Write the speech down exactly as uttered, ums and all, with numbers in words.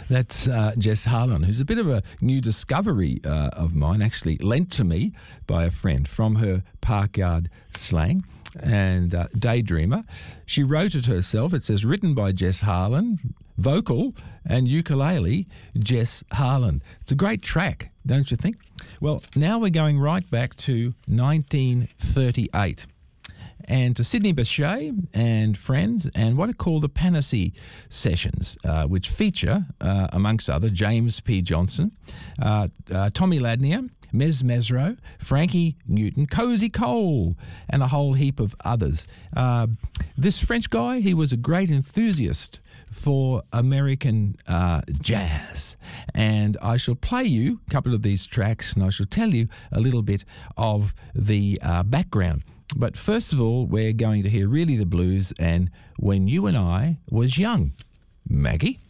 That's uh, Jess Harlan, who's a bit of a new discovery uh, of mine, actually lent to me by a friend from her Parkyard slang and uh, Daydreamer. She wrote it herself. It says, written by Jess Harlan, vocal and ukulele, Jess Harlan. It's a great track, don't you think? Well, now we're going right back to nineteen thirty-eight. And to Sidney Bechet and friends, and what are called the Panacea Sessions, uh, which feature, uh, amongst other, James P. Johnson, uh, uh, Tommy Ladnier, Mez Mesro, Frankie Newton, Cozy Cole, and a whole heap of others. Uh, this French guy, he was a great enthusiast for American uh, jazz. And I shall play you a couple of these tracks, and I shall tell you a little bit of the uh, background. But first of all, we're going to hear Really the Blues and When You and I Was Young. Maggie?